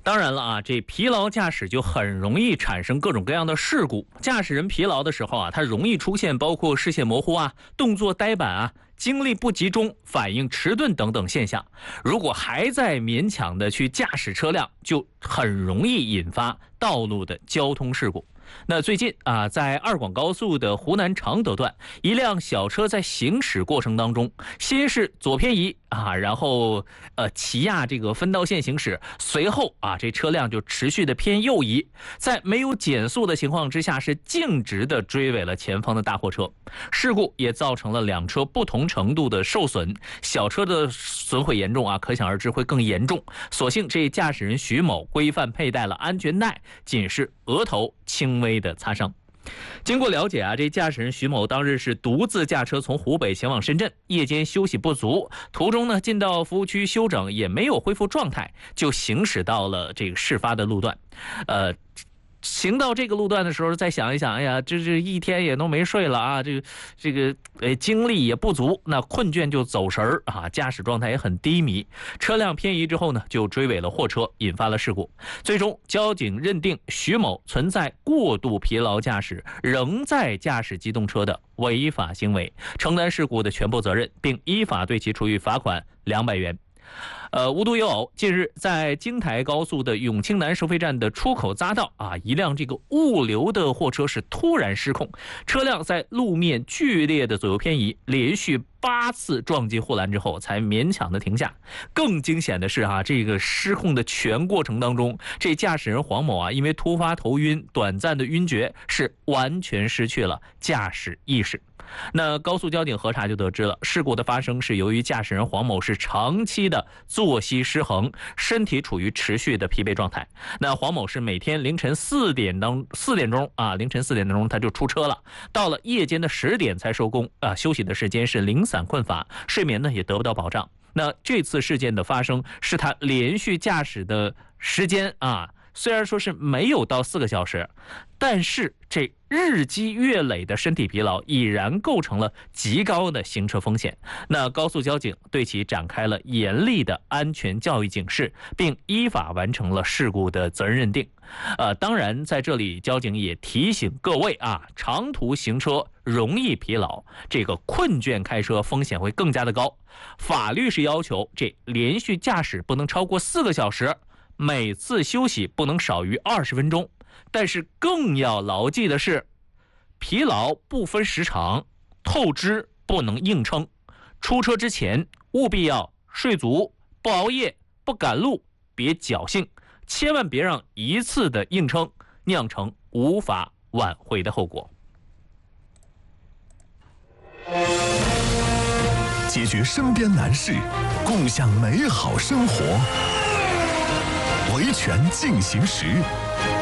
当然了啊，这疲劳驾驶就很容易产生各种各样的事故。驾驶人疲劳的时候啊，他容易出现包括视线模糊啊、动作呆板啊、精力不集中、反应迟钝等等现象。如果还在勉强的去驾驶车辆，就很容易引发道路的交通事故。那最近啊，在二广高速的湖南常德段，一辆小车在行驶过程当中，先是左偏移啊，然后骑压这个分道线行驶，随后啊，这车辆就持续的偏右移，在没有减速的情况之下，是径直的追尾了前方的大货车。事故也造成了两车不同程度的受损，小车的损毁严重啊，可想而知会更严重。所幸这驾驶人徐某规范佩戴了安全带，仅是额头轻微的擦伤。经过了解啊，这驾驶人徐某当日是独自驾车从湖北前往深圳，夜间休息不足，途中呢进到服务区休整，也没有恢复状态，就行驶到了这个事发的路段。行到这个路段的时候，再想一想，哎呀，这一天也都没睡了啊，这个精力也不足，那困倦就走神儿啊，驾驶状态也很低迷。车辆偏移之后呢，就追尾了货车，引发了事故。最终，交警认定徐某存在过度疲劳驾驶，仍在驾驶机动车的违法行为，承担事故的全部责任，并依法对其处以罚款200元。无独有偶，近日在京台高速的永清南收费站的出口匝道啊，一辆这个物流的货车是突然失控，车辆在路面剧烈的左右偏移，连续8次撞击护栏之后才勉强的停下。更惊险的是啊，这个失控的全过程当中，这驾驶人黄某啊，因为突发头晕、短暂的晕厥，是完全失去了驾驶意识。那高速交警核查就得知了，事故的发生是由于驾驶人黄某是长期的作息失衡，身体处于持续的疲惫状态。那黄某是每天凌晨4点钟啊，凌晨4点钟他就出车了，到了夜间的10点才收工啊，休息的时间是零散困乏，睡眠呢也得不到保障。那这次事件的发生是他连续驾驶的时间啊，虽然说是没有到4个小时，但是这日积月累的身体疲劳已然构成了极高的行车风险。那高速交警对其展开了严厉的安全教育警示，并依法完成了事故的责任认定。当然在这里交警也提醒各位啊，长途行车容易疲劳，这个困倦开车风险会更加的高。法律是要求这连续驾驶不能超过4个小时，每次休息不能少于20分钟。但是更要牢记的是，疲劳不分时长，透支不能硬撑。出车之前务必要睡足，不熬夜，不赶路，别侥幸，千万别让一次的硬撑酿成无法挽回的后果。 解决身边难事，共享美好生活。维权进行时，